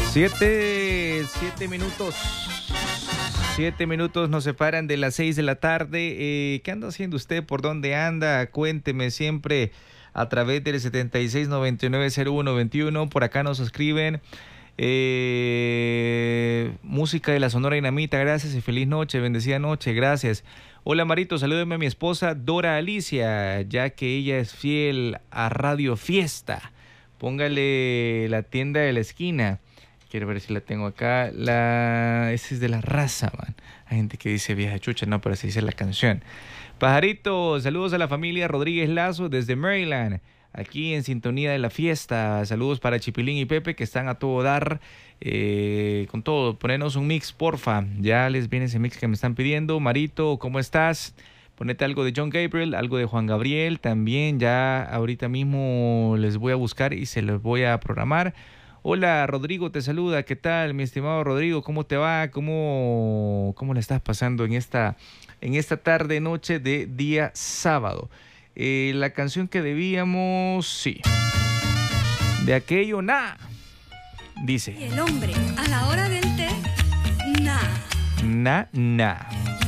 Siete minutos. 7 minutos nos separan de las 6 de la tarde. ¿Qué anda haciendo usted? ¿Por dónde anda? Cuénteme siempre a través del 76990121. Por acá nos escriben. Música de la Sonora Dinamita, gracias y feliz noche, bendecida noche, gracias. Hola Marito, salúdeme a mi esposa Dora Alicia, ya que ella es fiel a Radio Fiesta. Póngale la tienda de la esquina. Quiero ver si la tengo acá. Esa es de La Raza, man. Hay gente que dice vieja chucha, no, pero así dice la canción. Pajarito, saludos a la familia Rodríguez Lazo desde Maryland. Aquí en sintonía de la fiesta. Saludos para Chipilín y Pepe que están a todo dar. Con todo, ponernos un mix, porfa. Ya les viene ese mix que me están pidiendo. Marito, ¿cómo estás? Ponete algo de John Gabriel, algo de Juan Gabriel. También ya ahorita mismo les voy a buscar y se los voy a programar. Hola, Rodrigo te saluda. ¿Qué tal, mi estimado Rodrigo? ¿Cómo te va? ¿Cómo la estás pasando en esta tarde, noche de día sábado? La canción que debíamos, sí. De aquello, nada. Dice. Y el hombre, a la hora del té, nada. Na.